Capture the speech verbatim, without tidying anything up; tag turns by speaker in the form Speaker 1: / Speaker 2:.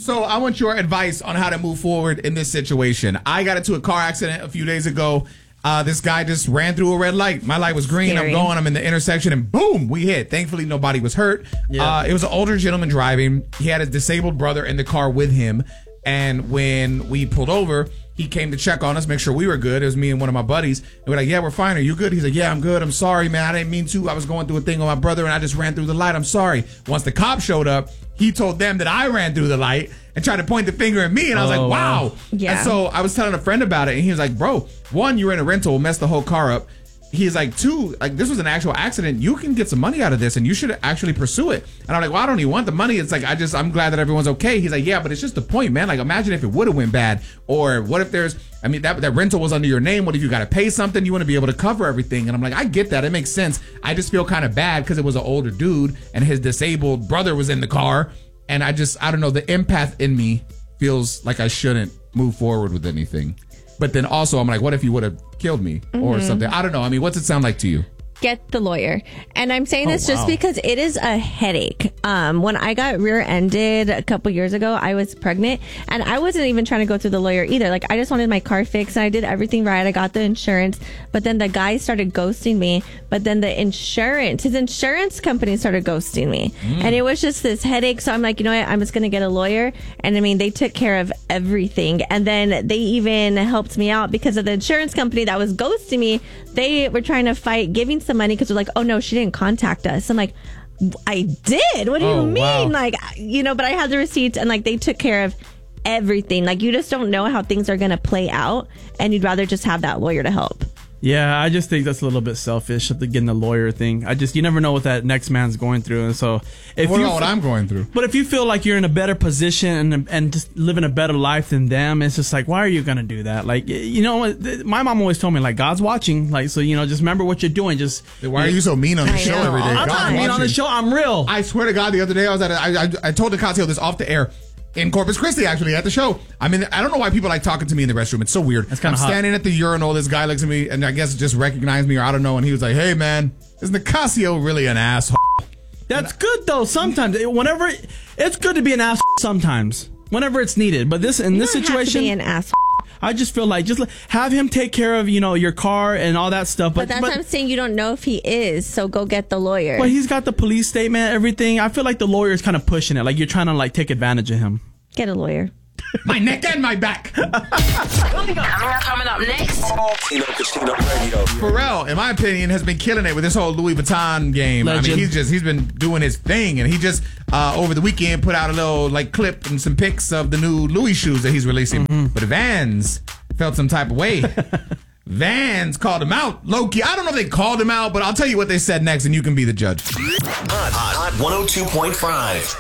Speaker 1: So I want your advice on how to move forward in this situation. I got into a car accident a few days ago. Uh, this guy just ran through a red light. My light was green.
Speaker 2: Scary.
Speaker 1: I'm going. I'm in the intersection, and boom, we hit. Thankfully, nobody was hurt. Yeah. Uh, it was an older gentleman driving. He had his disabled brother in the car with him. And when we pulled over, he came to check on us, make sure we were good. It was me and one of my buddies. And we're like, yeah, we're fine. Are you good? He's like, yeah, I'm good. I'm sorry, man. I didn't mean to. I was going through a thing with my brother, and I just ran through the light. I'm sorry. Once the cop showed up, he told them that I ran through the light and tried to point the finger at me. And I was oh, like, wow.
Speaker 2: Yeah.
Speaker 1: And so I was telling a friend about it, and he was like, bro, one, you were in a rental, messed the whole car up. He's like, two, like, this was an actual accident. You can get some money out of this, and you should actually pursue it. And I'm like, well, I don't even want the money. It's like, I just, I'm glad that everyone's okay. He's like, yeah, but it's just the point, man. Like, imagine if it would have went bad. Or what if there's, I mean, that, that rental was under your name. What if you got to pay something? You want to be able to cover everything. And I'm like, I get that. It makes sense. I just feel kind of bad because it was an older dude, and his disabled brother was in the car. And I just, I don't know, the empath in me feels like I shouldn't move forward with anything. But then also, I'm like, what if you would have killed me mm-hmm. or something? I don't know. I mean, what's it sound like to you?
Speaker 2: Get the lawyer. And I'm saying this
Speaker 1: oh, wow.
Speaker 2: just because it is a headache. Um, when I got rear-ended a couple years ago, I was pregnant, and I wasn't even trying to go through the lawyer either. Like, I just wanted my car fixed, and I did everything right. I got the insurance, but then the guy started ghosting me. But then the insurance, his insurance company started ghosting me. Mm. And it was just this headache. So I'm like, you know what? I'm just going to get a lawyer. And I mean, they took care of everything. And then they even helped me out because of the insurance company that was ghosting me. They were trying to fight giving some money because they're like, oh no, she didn't contact us. I'm like, I did. What do
Speaker 1: oh,
Speaker 2: you mean?
Speaker 1: Wow.
Speaker 2: Like, you know, but I had the receipts, and like they took care of everything. Like, you just don't know how things are going to play out, and you'd rather just have that lawyer to help.
Speaker 3: Yeah, I just think that's a little bit selfish of the getting the lawyer thing. I just, you never know what that next man's going through. And so if
Speaker 1: well,
Speaker 3: you
Speaker 1: know what I'm going through.
Speaker 3: But if you feel like you're in a better position and and just living a better life than them, it's just like, why are you going to do that? Like, you know, my mom always told me, like, God's watching. Like, so, you know, just remember what you're doing. Just
Speaker 1: Why are you so mean on the
Speaker 2: I
Speaker 1: show
Speaker 2: know.
Speaker 1: every day?
Speaker 3: I'm
Speaker 1: God's
Speaker 3: not mean on the
Speaker 1: watching.
Speaker 3: show. I'm real.
Speaker 1: I swear to God, the other day I was at a, I, I, I told Nicasio this off the air in Corpus Christi, actually, at the show. I mean, I don't know why people like talking to me in the restroom. It's so weird.
Speaker 3: That's kinda
Speaker 1: I'm
Speaker 3: hot.
Speaker 1: standing at the urinal. This guy looks at me and I guess just recognized me, or I don't know. And he was like, hey, man, is Nicasio really an asshole?
Speaker 3: That's good though. Sometimes, whenever it's good to be an asshole. Sometimes, whenever it's needed. But this in
Speaker 2: You
Speaker 3: this
Speaker 2: don't
Speaker 3: situation,
Speaker 2: have to be an asshole.
Speaker 3: I just feel like just have him take care of, you know, your car and all that stuff.
Speaker 2: But,
Speaker 3: But
Speaker 2: that's what I'm saying. You don't know if he is, so go get the lawyer.
Speaker 3: But he's got the police statement, everything. I feel like the lawyer is kind of pushing it. Like you're trying to like take advantage of him.
Speaker 2: Get a lawyer.
Speaker 1: My neck and my back.
Speaker 4: Coming up, coming up next.
Speaker 5: Tino Casino Radio.
Speaker 1: Pharrell, in my opinion, has been killing it with this whole Louis Vuitton game. I
Speaker 3: Legend.
Speaker 1: mean, he's just he's been doing his thing, and he just uh, over the weekend put out a little like clip and some pics of the new Louis shoes that he's releasing. Mm-hmm. But Vans felt some type of way. Vans called him out, low-key. I don't know if they called him out, but I'll tell you what they said next, and you can be the judge.
Speaker 5: Hot, hot, hot one oh two point five.